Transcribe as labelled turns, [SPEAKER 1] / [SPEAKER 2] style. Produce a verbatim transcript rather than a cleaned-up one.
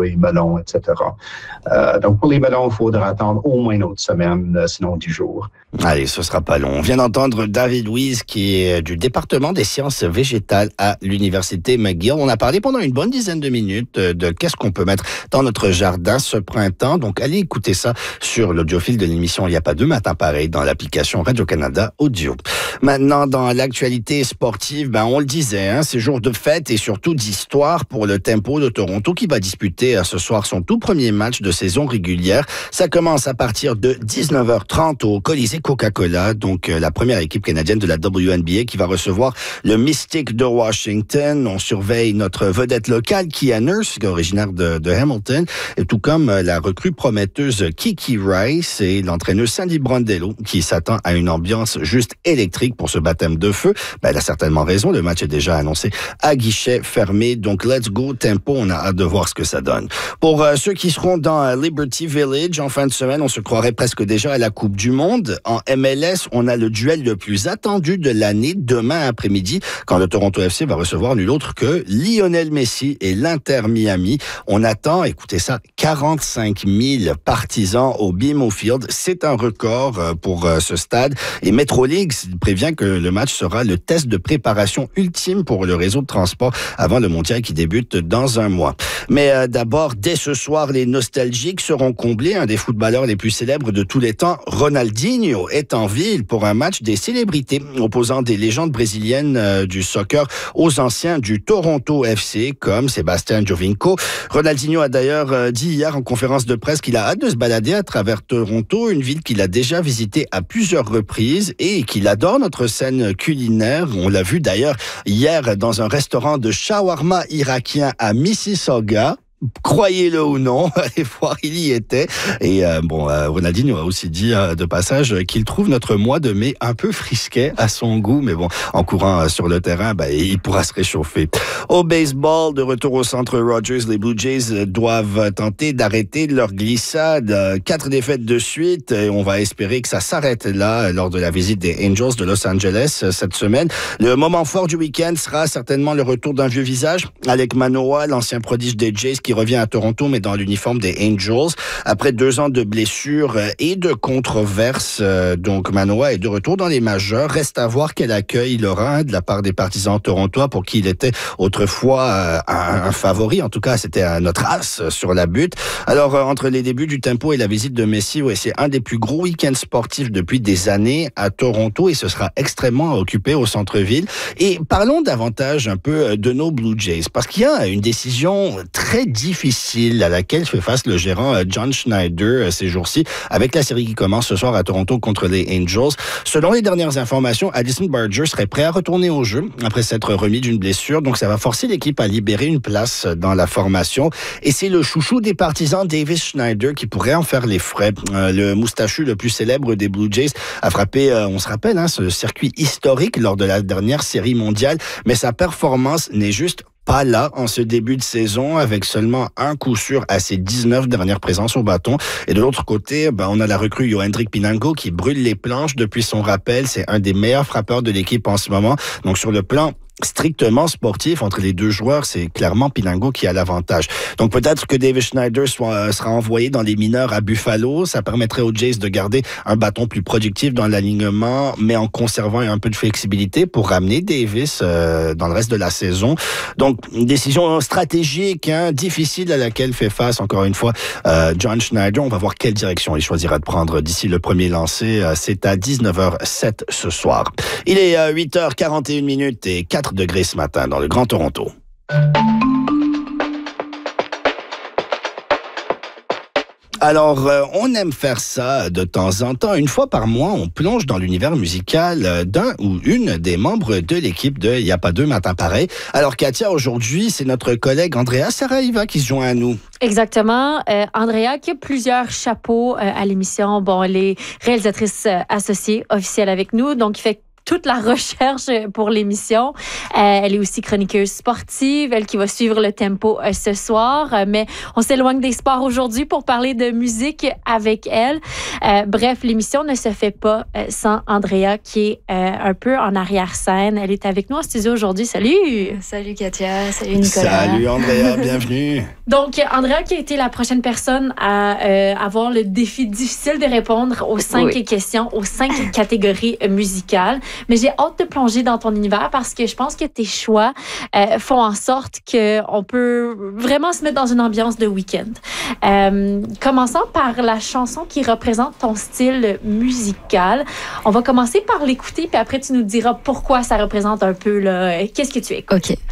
[SPEAKER 1] pour les ballons, et cetera. Euh, donc, pour les ballons, il faudra attendre au moins une autre semaine, sinon dix jours.
[SPEAKER 2] Allez, ce sera pas long. On vient d'entendre David Weiss, qui est du département des sciences végétales à l'Université McGill. On a parlé pendant une bonne dizaine de minutes de qu'est-ce qu'on peut mettre dans notre jardin ce printemps. Donc, allez écouter ça sur l'audiophile de l'émission Il n'y a pas deux matins pareils dans l'application Radio-Canada Audio. Maintenant, dans l'actualité sportive, ben, on le disait, hein, c'est jour de fête et surtout d'histoire pour le Tempo de Toronto qui va disputer ce soir son tout premier match de saison régulière. Ça commence à partir de dix-neuf heures trente au Colisée Coca-Cola, donc euh, la première équipe canadienne de la W N B A qui va recevoir le Mystic de Washington. On surveille notre vedette locale, Kia Nurse, originaire de, de Hamilton, et tout comme euh, la recrue prometteuse Kiki Rice et l'entraîneuse Sandy Brondello qui s'attend à une ambiance juste électrique pour ce baptême de feu. Ben, elle a certainement raison, le match est déjà annoncé à guichet fermé, donc let's go Tempo, on a hâte de voir ce que ça donne. Pour euh, ceux qui seront dans euh, Liberty Village en fin de semaine, on se croirait presque déjà à la Coupe du Monde. En M L S, on a le duel le plus attendu de l'année demain après-midi quand le Toronto F C va recevoir nul autre que Lionel Messi et l'Inter Miami. On attend, écoutez ça, quarante-cinq mille partisans au B M O Field. C'est un record pour ce stade. Et Metro League prévient que le match sera le test de préparation ultime pour le réseau de transport avant le mondial qui débute dans un mois. Mais euh, d'abord, dès ce soir, les nostalgiques seront comblés. Un des footballeurs les plus célèbres de tous les temps, Ronaldinho, est en ville pour un match des célébrités opposant des légendes brésiliennes euh, du soccer aux anciens du Toronto F C comme Sébastien Giovinco. Ronaldinho a d'ailleurs euh, dit hier en conférence de presse qu'il a hâte de se balader à travers Toronto, une ville qu'il a déjà visitée à plusieurs reprises et qu'il adore notre scène culinaire. On l'a vu d'ailleurs hier dans un restaurant de shawarma irakien à Mississauga. Croyez-le ou non, allez voir, il y était. Et euh, bon, euh, Ronaldinho a aussi dit euh, de passage qu'il trouve notre mois de mai un peu frisquet à son goût, mais bon, en courant euh, sur le terrain, bah, il pourra se réchauffer. Au baseball, de retour au centre Rogers, les Blue Jays doivent tenter d'arrêter leur glissade. Quatre défaites de suite, et on va espérer que ça s'arrête là lors de la visite des Angels de Los Angeles cette semaine. Le moment fort du week-end sera certainement le retour d'un vieux visage, Alek Manoah, l'ancien prodige des Jays qui revient à Toronto, mais dans l'uniforme des Angels. Après deux ans de blessures et de controverses, donc Manoah est de retour dans les majeurs. Reste à voir quel accueil il aura de la part des partisans torontois pour qui il était autrefois un, un favori. En tout cas, c'était notre as sur la butte. Alors, entre les débuts du Tempo et la visite de Messi, ouais, c'est un des plus gros week-ends sportifs depuis des années à Toronto et ce sera extrêmement occupé au centre-ville. Et parlons davantage un peu de nos Blue Jays parce qu'il y a une décision très difficile à laquelle fait face le gérant John Schneider ces jours-ci avec la série qui commence ce soir à Toronto contre les Angels. Selon les dernières informations, Addison Barger serait prêt à retourner au jeu après s'être remis d'une blessure. Donc, ça va forcer l'équipe à libérer une place dans la formation. Et c'est le chouchou des partisans, Davis Schneider, qui pourrait en faire les frais. Euh, le moustachu le plus célèbre des Blue Jays a frappé, euh, on se rappelle, hein, ce circuit historique lors de la dernière série mondiale. Mais sa performance n'est juste pas là en ce début de saison avec seulement un coup sûr à ses dix-neuf dernières présences au bâton. Et de l'autre côté, ben, on a la recrue Yoendrick Pinango qui brûle les planches depuis son rappel. C'est un des meilleurs frappeurs de l'équipe en ce moment. Donc sur le plan strictement sportif entre les deux joueurs, c'est clairement Pinango qui a l'avantage. Donc peut-être que Davis Schneider soit, sera envoyé dans les mineurs à Buffalo. Ça permettrait aux Jays de garder un bâton plus productif dans l'alignement, mais en conservant un peu de flexibilité pour ramener Davis euh, dans le reste de la saison. Donc une décision stratégique, hein, difficile à laquelle fait face encore une fois euh, John Schneider. On va voir quelle direction il choisira de prendre d'ici le premier lancer. Euh, c'est à dix-neuf heures sept ce soir. Il est euh, huit heures quarante et une minutes et quatre degrés ce matin dans le Grand Toronto. Alors, euh, on aime faire ça de temps en temps. Une fois par mois, on plonge dans l'univers musical d'un ou une des membres de l'équipe de Il n'y a pas deux matins pareils. Alors, Katia, aujourd'hui, c'est notre collègue Andrea Saraiva qui se joint à nous.
[SPEAKER 3] Exactement. Euh, Andrea, qui a plusieurs chapeaux euh, à l'émission. Bon, les réalisatrices euh, associées officielles avec nous. Donc, il fait toute la recherche pour l'émission. Euh, elle est aussi chroniqueuse sportive, elle qui va suivre le tempo euh, ce soir. Euh, mais on s'éloigne des sports aujourd'hui pour parler de musique avec elle. Euh, bref, l'émission ne se fait pas euh, sans Andrea qui est euh, un peu en arrière-scène. Elle est avec nous en studio aujourd'hui. Salut!
[SPEAKER 4] Salut Katia, salut Nicolas.
[SPEAKER 2] Salut Andrea, bienvenue.
[SPEAKER 3] Donc, Andrea qui a été la prochaine personne à euh, avoir le défi difficile de répondre aux cinq oui. questions, aux cinq catégories musicales. Mais j'ai hâte de plonger dans ton univers parce que je pense que tes choix euh, font en sorte qu'on peut vraiment se mettre dans une ambiance de week-end. Euh, commençons par la chanson qui représente ton style musical. On va commencer par l'écouter, puis après tu nous diras pourquoi ça représente un peu, là, qu'est-ce que tu écoutes.
[SPEAKER 4] OK.